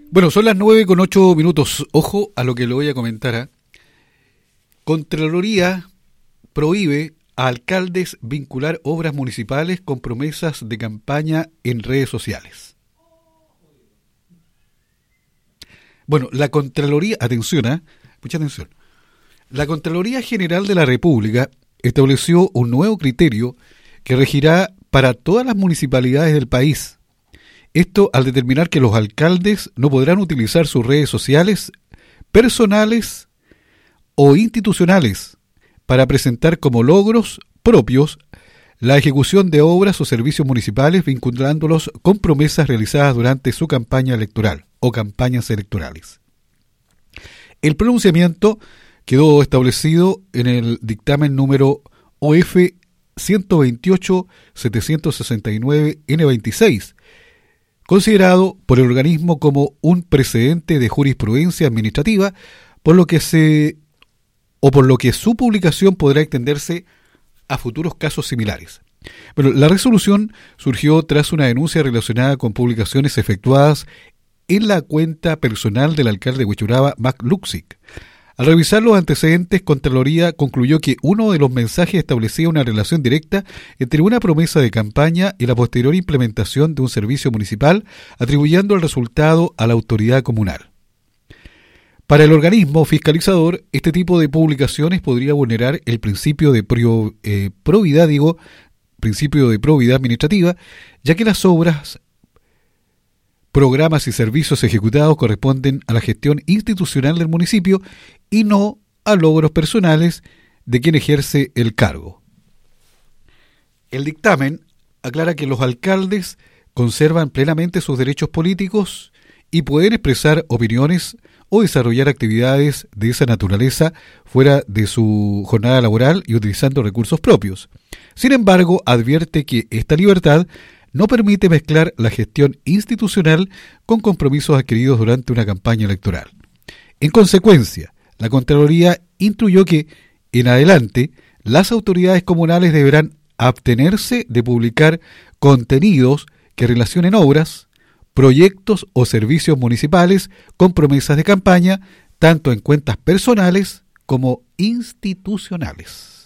Bueno, son las 9:08. Ojo a lo que le voy a comentar. Contraloría prohíbe a alcaldes vincular obras municipales con promesas de campaña en redes sociales. Bueno, la Contraloría, mucha atención. La Contraloría General de la República estableció un nuevo criterio que regirá para todas las municipalidades del país. Esto al determinar que los alcaldes no podrán utilizar sus redes sociales personales o institucionales para presentar como logros propios la ejecución de obras o servicios municipales vinculándolos con promesas realizadas durante su campaña electoral o campañas electorales. El pronunciamiento quedó establecido en el dictamen número OF 128-769-N26, considerado por el organismo como un precedente de jurisprudencia administrativa, por lo que su publicación podrá extenderse a futuros casos similares. Bueno, la resolución surgió tras una denuncia relacionada con publicaciones efectuadas en la cuenta personal del alcalde de Huechuraba, Mac Luxic. Al revisar los antecedentes, Contraloría concluyó que uno de los mensajes establecía una relación directa entre una promesa de campaña y la posterior implementación de un servicio municipal, atribuyendo el resultado a la autoridad comunal. Para el organismo fiscalizador, este tipo de publicaciones podría vulnerar el principio de probidad administrativa, ya que las obras, programas y servicios ejecutados corresponden a la gestión institucional del municipio y no a logros personales de quien ejerce el cargo. El dictamen aclara que los alcaldes conservan plenamente sus derechos políticos y pueden expresar opiniones o desarrollar actividades de esa naturaleza fuera de su jornada laboral y utilizando recursos propios. Sin embargo, advierte que esta libertad no permite mezclar la gestión institucional con compromisos adquiridos durante una campaña electoral. En consecuencia, la Contraloría instruyó que, en adelante, las autoridades comunales deberán abstenerse de publicar contenidos que relacionen obras, proyectos o servicios municipales con promesas de campaña, tanto en cuentas personales como institucionales.